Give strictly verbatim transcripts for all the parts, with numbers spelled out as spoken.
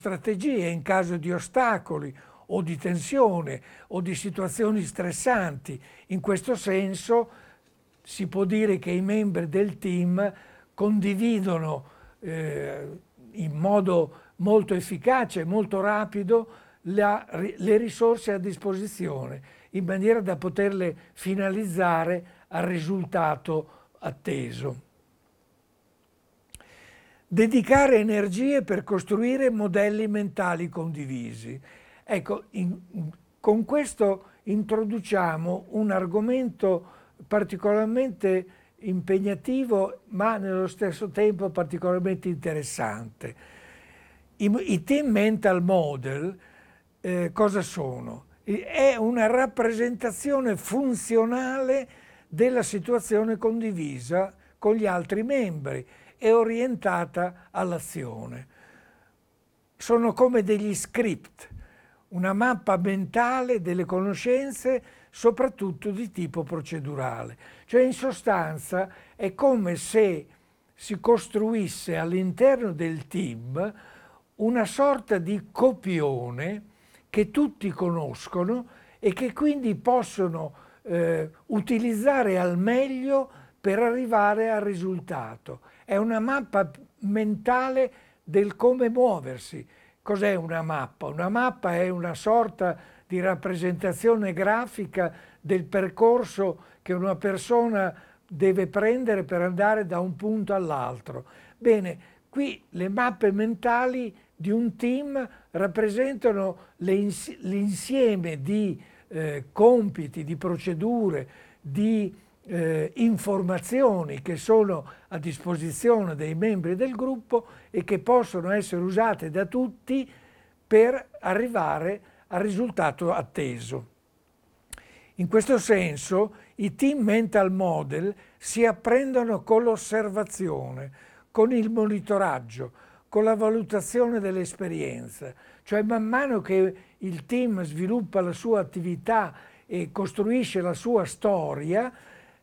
strategie in caso di ostacoli o di tensione o di situazioni stressanti. In questo senso si può dire che i membri del team condividono eh, in modo molto efficace, molto rapido, la, le risorse a disposizione, in maniera da poterle finalizzare al risultato atteso. Dedicare energie per costruire modelli mentali condivisi. Ecco, in, con questo introduciamo un argomento particolarmente impegnativo, ma nello stesso tempo particolarmente interessante. I, i team mental model eh, cosa sono? È una rappresentazione funzionale della situazione condivisa con gli altri membri e orientata all'azione. Sono come degli script, una mappa mentale delle conoscenze, soprattutto di tipo procedurale. Cioè, in sostanza, è come se si costruisse all'interno del team una sorta di copione che tutti conoscono e che quindi possono eh, utilizzare al meglio per arrivare al risultato. È una mappa mentale del come muoversi. Cos'è una mappa? Una mappa è una sorta di rappresentazione grafica del percorso che una persona deve prendere per andare da un punto all'altro. Bene, qui le mappe mentali di un team rappresentano l'insieme di eh, compiti, di procedure, di eh, informazioni che sono a disposizione dei membri del gruppo e che possono essere usate da tutti per arrivare al risultato atteso. In questo senso i team mental model si apprendono con l'osservazione, con il monitoraggio, con la valutazione dell'esperienza. Cioè, man mano che il team sviluppa la sua attività e costruisce la sua storia,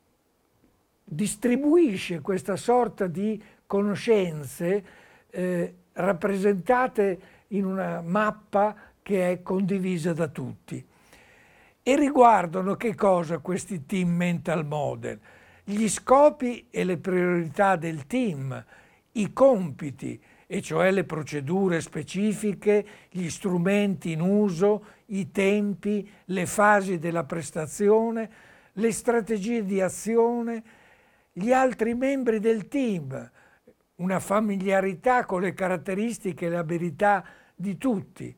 distribuisce questa sorta di conoscenze eh, rappresentate in una mappa che è condivisa da tutti. E riguardano che cosa questi team mental model? Gli scopi e le priorità del team, i compiti, e cioè le procedure specifiche, gli strumenti in uso, i tempi, le fasi della prestazione, le strategie di azione, gli altri membri del team, una familiarità con le caratteristiche e le abilità di tutti.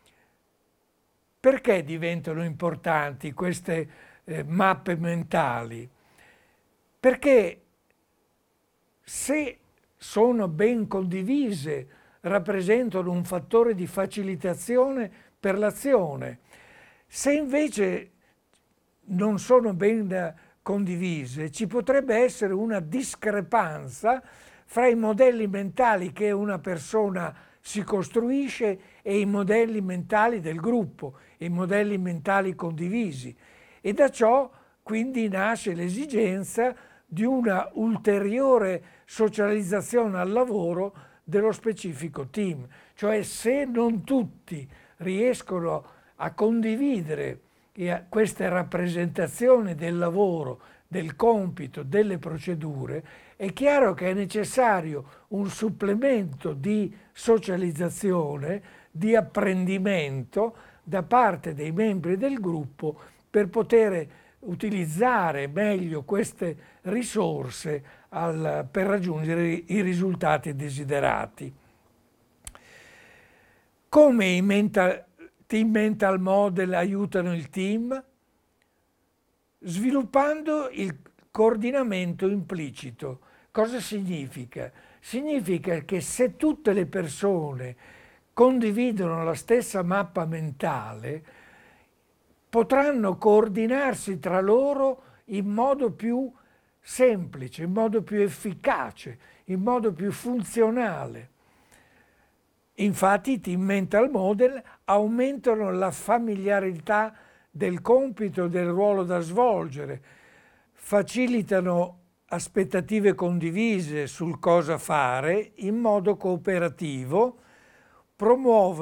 Perché diventano importanti queste eh, mappe mentali? Perché se sono ben condivise, rappresentano un fattore di facilitazione per l'azione. Se invece non sono ben condivise, ci potrebbe essere una discrepanza fra i modelli mentali che una persona si costruisce e i modelli mentali del gruppo, i modelli mentali condivisi. E da ciò quindi nasce l'esigenza di una ulteriore socializzazione al lavoro dello specifico team. Cioè, se non tutti riescono a condividere queste rappresentazioni del lavoro, del compito, delle procedure, è chiaro che è necessario un supplemento di socializzazione, di apprendimento da parte dei membri del gruppo per poter utilizzare meglio queste risorse al, per raggiungere i risultati desiderati. Come i mental, team mental model aiutano il team? Sviluppando il coordinamento implicito. Cosa significa? Significa che se tutte le persone condividono la stessa mappa mentale, potranno coordinarsi tra loro in modo più semplice, in modo più efficace, in modo più funzionale. Infatti i team mental model aumentano la familiarità del compito, del ruolo da svolgere, facilitano aspettative condivise sul cosa fare in modo cooperativo, promuovere